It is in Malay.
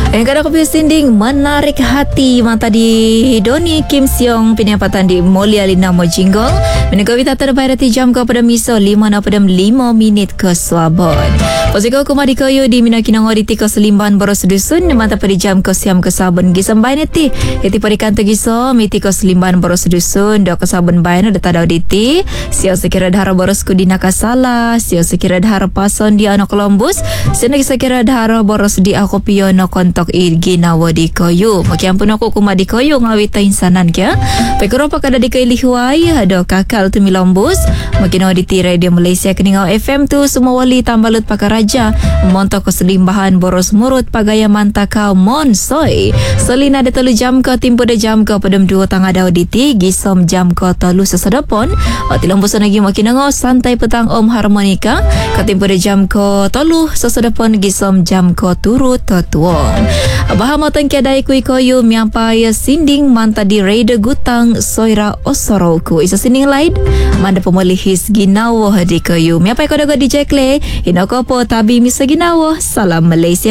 Yang kada kopi sinding menarik hati mata di Doni Kim Seong penyapatan di Mulia Lina Mojinggol. Menegawi tata depan rati jam ke pada miso 5 minit ke Swabon. Posiko kumadi kayu di Minakinango di tika selimban boros dusun mata pada jam ke siam ke Sabon gisam bayan eti. Eti pada kantor giso mi tika selimban boros dusun do ke Sabon bayan ada tadau diti. Sio sekira dahara boros ku di Nakasala, sio sekira dahara pason di Ano Columbus, sio sekira dahara boros di Akopio no kontok ginawa di kayu. Makiampun aku kumadi kayu ngawita insanan kya. Pekoro pa kada di kaili huay ada kakal tu milombus. Makino di tirai dia Malaysia keningau FM tu semua wali tambalut pakaraja montok keselimbahan boros murut pagaya mantakau monsoy. Selina de telu jam ke timpo de jam ke padam 2 tangah dau diti gisom jam ke telu sesedapon. Tilombusan lagi makinango santai petang om harmonika katimpo de jam ke telu sesedapon gisom jam ke turut tuong. Bahamatan kiadai kui koyu miampai sinding manta di Raida Gutang Soira Osoroku isa sinding lain manda pemolihis ginawo di koyu miampai kodago di Jekle hinokopo tabi misa ginawo salam Malaysia.